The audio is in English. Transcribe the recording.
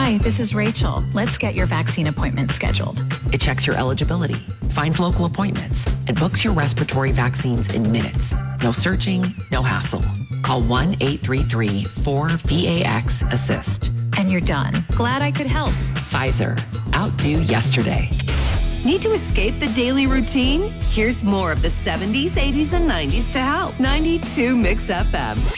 Hi, this is Rachel. Let's get your vaccine appointment scheduled. It checks your eligibility, finds local appointments, and books your respiratory vaccines in minutes. No searching, no hassle. Call 1-833-4VAX-ASSIST. And you're done. Glad I could help. Pfizer. Outdo yesterday. Need to escape the daily routine? Here's more of the 70s, 80s, and 90s to help. 92 Mix FM.